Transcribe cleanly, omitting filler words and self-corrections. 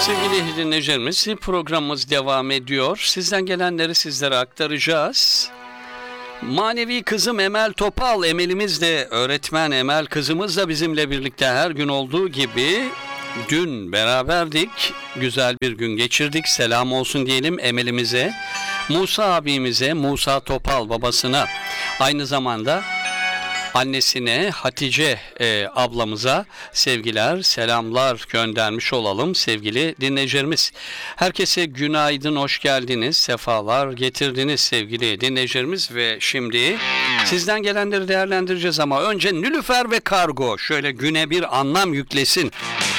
Sevgili dinleyicilerimiz, programımız devam ediyor. Sizden gelenleri sizlere aktaracağız. Manevi kızım Emel Topal, Emel'imiz de öğretmen Emel kızımız da bizimle birlikte her gün olduğu gibi dün beraberdik. Güzel bir gün geçirdik. Selam olsun diyelim Emel'imize, Musa abimize, Musa Topal babasına, aynı zamanda annesine Hatice ablamıza sevgiler, selamlar göndermiş olalım sevgili dinleyicilerimiz. Herkese günaydın, hoş geldiniz, sefalar getirdiniz sevgili dinleyicilerimiz ve şimdi sizden gelenleri değerlendireceğiz ama önce Nilüfer ve Kargo şöyle güne bir anlam yüklesin.